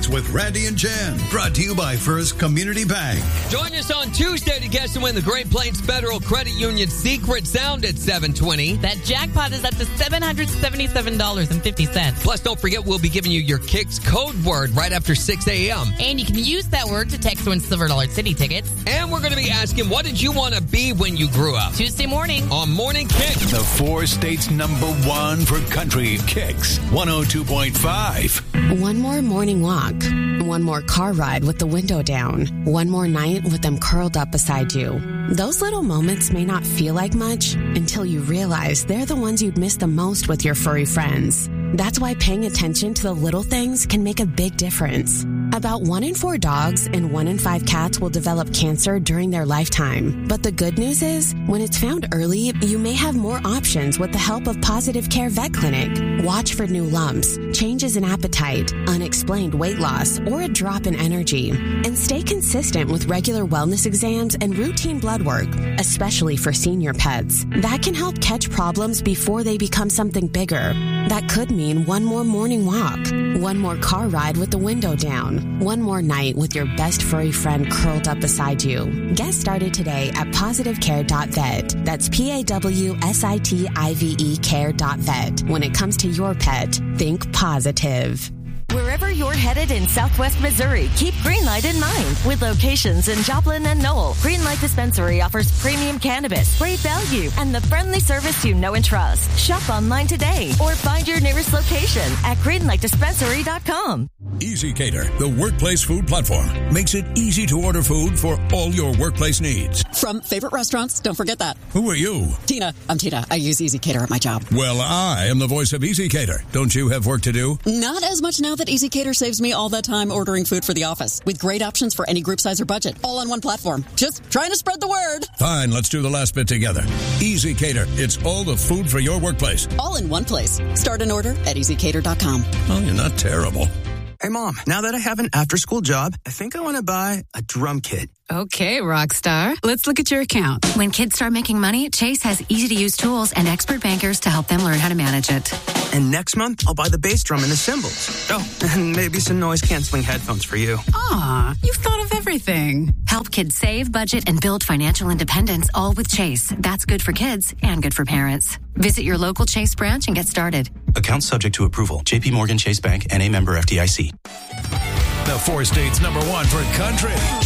Kicks with Randy and Jen. Brought to you by First Community Bank. Join us on Tuesday to guess and win the Great Plains Federal Credit Union Secret Sound at 7:20. That jackpot is up to $777.50. Plus, don't forget, we'll be giving you your Kicks code word right after 6 a.m. And you can use that word to text to win Silver Dollar City tickets. And we're going to be asking, what did you want to be when you grew up? Tuesday morning On Morning Kicks. The 4 states #1 for country, Kicks 102.5. One more morning walk. One more car ride with the window down. One more night with them curled up beside you. Those little moments may not feel like much until you realize they're the ones you'd miss the most with your furry friends. That's why paying attention to the little things can make a big difference. About 1 in 4 dogs and 1 in 5 cats will develop cancer during their lifetime. But the good news is, when it's found early, you may have more options with the help of Positive Care Vet Clinic. Watch for new lumps, changes in appetite, unexplained weight loss, or a drop in energy. And stay consistent with regular wellness exams and routine blood work, especially for senior pets. That can help catch problems before they become something bigger. That could mean one more morning walk, one more car ride with the window down, one more night with your best furry friend curled up beside you. Get started today at positivecare.vet. That's PAWSITIVE care.vet. When it comes to your pet, think positive. Wherever you're headed in Southwest Missouri, keep Greenlight in mind. With locations in Joplin and Knoll, Greenlight Dispensary offers premium cannabis, great value, and the friendly service you know and trust. Shop online today or find your nearest location at greenlightdispensary.com. EasyCater, the workplace food platform, makes it easy to order food for all your workplace needs. From favorite restaurants, don't forget that. Who are you? Tina. I'm Tina. I use EasyCater at my job. Well, I am the voice of EasyCater. Don't you have work to do? Not as much now that EasyCater saves me all that time ordering food for the office, with great options for any group size or budget, all on one platform. Just trying to spread the word. Fine, let's do the last bit together. EasyCater, it's all the food for your workplace. All in one place. Start an order at EasyCater.com. Oh, you're not terrible. Hey, Mom, now that I have an after-school job, I think I want to buy a drum kit. Okay, Rockstar. Let's look at your account. When kids start making money, Chase has easy-to-use tools and expert bankers to help them learn how to manage it. And next month, I'll buy the bass drum and the cymbals. Oh, and maybe some noise-canceling headphones for you. Aw, you've thought of everything. Help kids save, budget, and build financial independence, all with Chase. That's good for kids and good for parents. Visit your local Chase branch and get started. Account subject to approval. J.P. Morgan Chase Bank, N.A. member FDIC. The 4 states #1 for country,